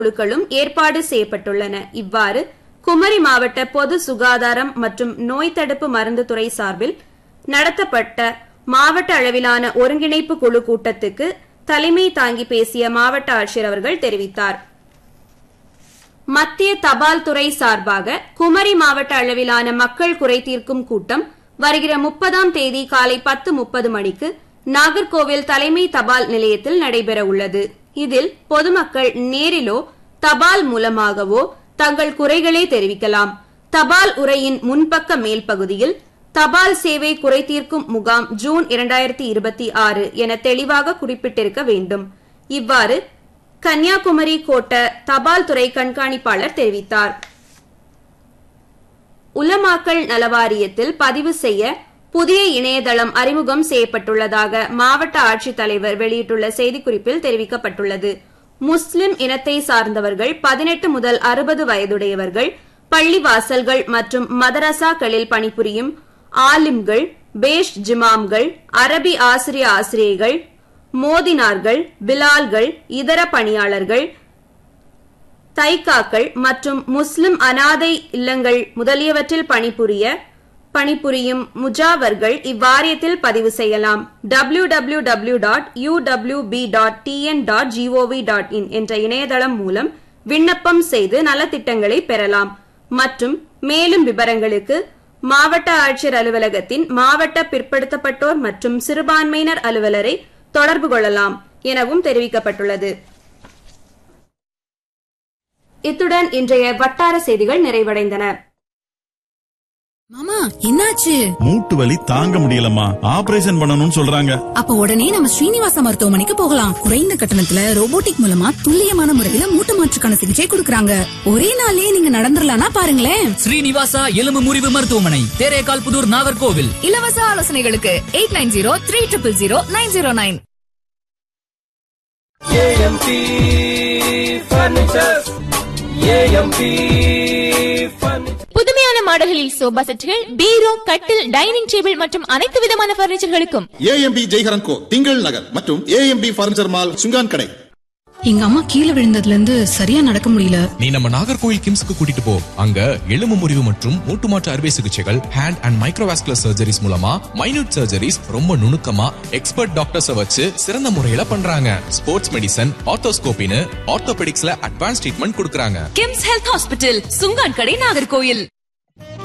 குழுக்களும் ஏற்பாடு செய்யப்பட்டுள்ளன. இவ்வாறு குமரி மாவட்ட பொது சுகாதாரம் மற்றும் நோய் தடுப்பு மருந்து துறை சார்பில் நடத்தப்பட்ட மாவட்ட அளவிலான ஒருங்கிணைப்பு குழு கூட்டத்துக்கு தலைமை தாங்கி பேசிய மாவட்ட ஆட்சியர் அவர்கள் தெரிவித்தார். மத்திய தபால் துறை சார்பாக குமரி மாவட்ட அளவிலான மக்கள் குறை தீர்க்கும் கூட்டம் வருகிற 30ஆம் தேதி காலை 10:30 மணிக்கு நாகர்கோவில் தலைமை தபால் நிலையத்தில் நடைபெற உள்ளது. இதில் பொதுமக்கள் நேரிலோ தபால் மூலமாகவோ தங்கள் குறைகளை தெரிவிக்கலாம். தபால் உரையின் முன்பக்க மேல் பகுதியில் தபால் சேவை குறை தீர்க்கும் முகாம் ஜூன் 2026 என தெளிவாக குறிப்பிட்டிருக்க வேண்டும். இவ்வாறு கன்னியாகுமரி கோட்ட தபால் துறை கண்காணிப்பாளர் தெரிவித்தார். உலமாக்கல் நலவாரியத்தில் பதிவு செய்ய புதிய இணையதளம் அறிமுகம் செய்யப்பட்டுள்ளதாக மாவட்ட ஆட்சித்தலைவர் வெளியிட்டுள்ள செய்திக்குறிப்பில் தெரிவிக்கப்பட்டுள்ளது. முஸ்லிம் இனத்தை சார்ந்தவர்கள் 18 முதல் 60 வயதுடையவர்கள், பள்ளிவாசல்கள் மற்றும் மதரசாக்களில் பணிபுரியும் ஆலிம்கள், பேஷ் ஜிமாம்கள், அரபி ஆசிரியைகள், மோதினார்கள், பிலால்கள், இதர பணியாளர்கள், தைக்காக்கள் மற்றும் முஸ்லிம் அனாதை இல்லங்கள் முதலியவற்றில் பணிபுரியும் முஜாவர்கள் இவ்வாரியத்தில் பதிவு செய்யலாம். www.uwb.tn.gov.in என்ற இணையதளம் மூலம் விண்ணப்பம் செய்து நலத்திட்டங்களை பெறலாம். மற்றும் மேலும் விவரங்களுக்கு மாவட்ட ஆட்சியர் அலுவலகத்தின் மாவட்ட பிற்படுத்தப்பட்டோர் மற்றும் சிறுபான்மையினர் அலுவலரை தொடர்பு கொள்ளலாம் எனவும் தெரிவிக்கப்பட்டுள்ளது. இத்துடன் இன்றைய வட்டார செய்திகள் நிறைவடைந்தன. மாமா, என்னாச்சு? மூட்டு வலி தாங்க முடியலம்மா, ஆபரேஷன் பண்ணணும்னு சொல்றாங்க. அப்ப உடனே நம்ம ஸ்ரீனிவாச மருத்துவமனைக்கு போகலாம். குறைந்த கட்டணத்துல ரோபோட்டிக் மூலமா துல்லியமான முறையில மூட்டு மாற்றுக்கான சிகிச்சை கொடுக்கறாங்க. ஒரே நாளே நீங்க நடந்துடலாம்னா பாருங்களேன். ஸ்ரீனிவாசா எலும்பு முறிவு மருத்துவமனை, தேரேகால் புதூர், நாகர்கோவில். இலவச ஆலோசனைகளுக்கு 8903000909. AMP Furnitures. AMP Furnitures. புதுமையான மாடல்களில் சோபா செட்டுகள், பீரோ, கட்டில், டைனிங் டேபிள் மற்றும் அனைத்து விதமான பர்னிச்சர்களுக்கும் AMP ஜெய்ஹரன் கோ, திங்கள் நகர் மற்றும் AMP பர்னிச்சர் மால், சுங்கான் கடை. எங்க அம்மா கீழே விழுந்ததுல இருந்து சரியா நடக்க முடியல. நீ நம்ம நாகர்கோவில் கிம்ஸ்க்கு கூட்டிட்டு போ. அங்க எலும்பு முறிவு மற்றும் மூட்டு மாற்று அறுவை சிகிச்சைகள், ஹேண்ட் அண்ட் மைக்ரோவாஸ்குலர் சர்ஜரிஸ் மூலமா மைனூட் சர்ஜரிஸ் ரொம்ப நுணுக்கமா எக்ஸ்பர்ட் டாக்டர்ஸ் வச்சு சிறந்த முறையில பண்றாங்க. ஸ்போர்ட்ஸ் மெடிசன், ஆர்த்தோஸ்கோபின்னு ஆர்த்தோபெடிக்ஸ்ல அட்வான்ஸ் ட்ரீட்மெண்ட் கொடுக்கறாங்க. கிம்ஸ் ஹெல்த் ஹாஸ்பிட்டல், சுங்கான் கடை, நாகர்கோவில்.